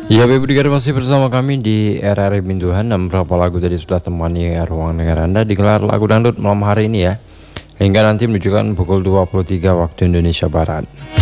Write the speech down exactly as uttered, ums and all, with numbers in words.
Ya, Bapak Dikari masih bersama kami di R R I Bintuhan. Dan berapa lagu tadi sudah temani ruang dengar Anda digelar lagu dangdut malam hari ini ya, hingga nanti menunjukkan pukul dua puluh tiga waktu Indonesia Barat.